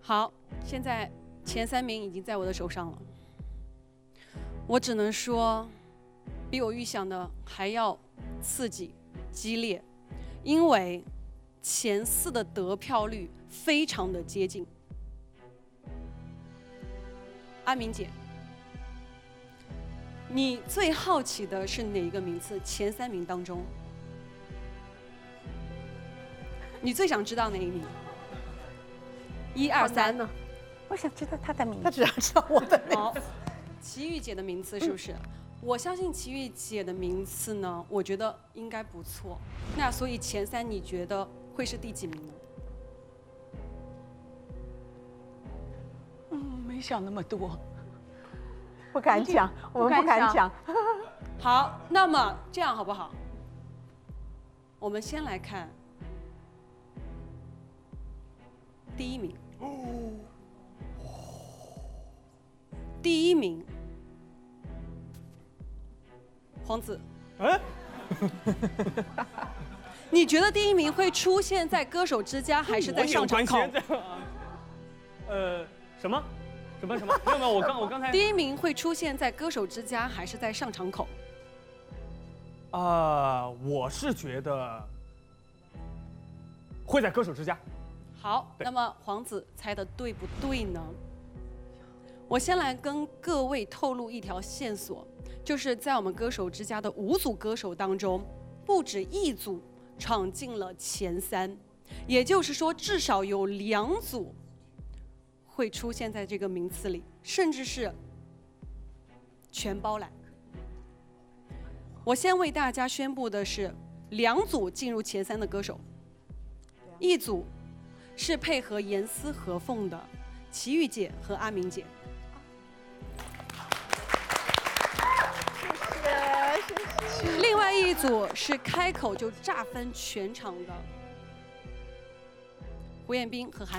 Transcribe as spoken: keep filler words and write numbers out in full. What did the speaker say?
好，现在前三名已经在我的手上了，我只能说，比我预想的还要刺激、激烈，因为前四的得票率非常的接近。阿明姐，你最好奇的是哪一个名次？前三名当中，你最想知道哪一名？一二三呢？我想知道他的名字。 他只要知道我的名字。 好，齐豫姐的名次是不是？嗯、我相信齐豫姐的名次呢，我觉得应该不错。那所以前三你觉得会是第几名呢？ 嗯，没想那么多， 不敢讲，我们不敢讲。 好，那么这样好不好？我们先来看第一名。第一名，黄子。 哎， 你觉得第一名会出现在歌手之家，还是在上场口？ 呃，什么？什么什么？没有没有，我刚我刚才。 第一名会出现在歌手之家，还是在上场口？ 啊、呃，我是觉得会在歌手之家。 好，那么黄子猜的对不对呢？我先来跟各位透露一条线索，就是在我们歌手之家的五组歌手当中，不止一组闯进了前三，也就是说，至少有两组会出现在这个名次里，甚至是全包揽。我先为大家宣布的是，两组进入前三的歌手，一组是配合严丝合缝的齐豫姐和阿明姐。另外一组是开口就炸翻全场的胡彦斌和韩。